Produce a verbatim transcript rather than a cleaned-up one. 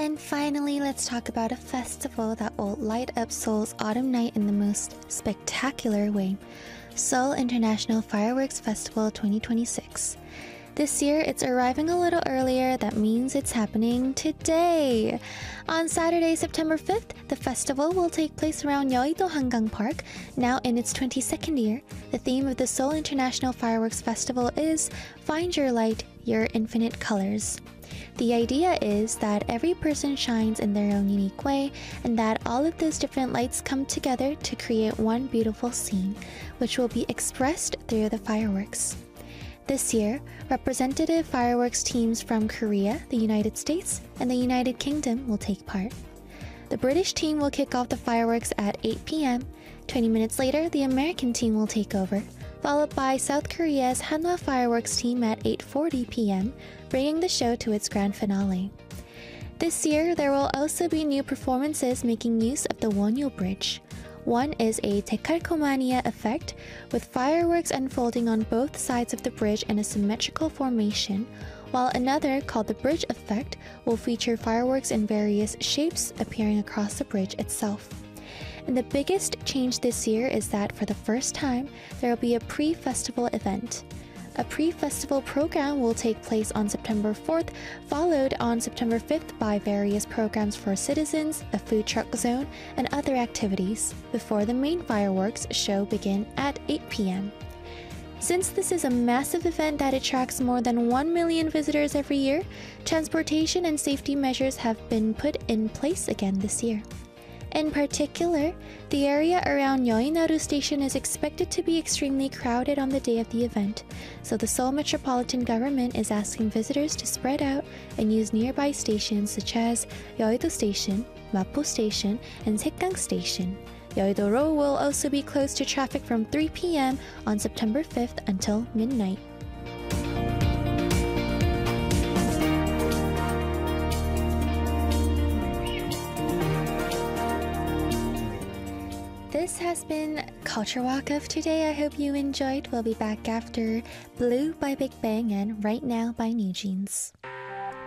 And finally, let's talk about a festival that will light up Seoul's autumn night in the most spectacular way. Seoul International Fireworks Festival twenty twenty-six. This year, it's arriving a little earlier. That means it's happening today. On Saturday, September fifth, the festival will take place around Yeouido Hangang Park. Now in its twenty-second year, the theme of the Seoul International Fireworks Festival is Find Your Light, Your Infinite Colors. The idea is that every person shines in their own unique way, and that all of those different lights come together to create one beautiful scene, which will be expressed through the fireworks. This year, representative fireworks teams from Korea, the United States, and the United Kingdom will take part. The British team will kick off the fireworks at eight p m twenty minutes later, the American team will take over, followed by South Korea's Hanwha Fireworks team at eight forty p m, bringing the show to its grand finale. This year, there will also be new performances making use of the Wonyo Bridge. One is a Dekalkomania effect, with fireworks unfolding on both sides of the bridge in a symmetrical formation, while another, called the Bridge Effect, will feature fireworks in various shapes appearing across the bridge itself. And the biggest change this year is that for the first time, there will be a pre-festival event. A pre-festival program will take place on September fourth, followed on September fifth by various programs for citizens, a food truck zone, and other activities, before the main fireworks show begin at eight p m Since this is a massive event that attracts more than one million visitors every year, transportation and safety measures have been put in place again this year. In particular, the area around Yeouido Station is expected to be extremely crowded on the day of the event, so the Seoul Metropolitan Government is asking visitors to spread out and use nearby stations such as Yeouido Station, Mapo Station, and Saekgang Station. Yeouido-ro will also be closed to traffic from three p m on September fifth until midnight. This has been Culture Walk of today. I hope you enjoyed. We'll be back after Blue by Big Bang and Right Now by NewJeans.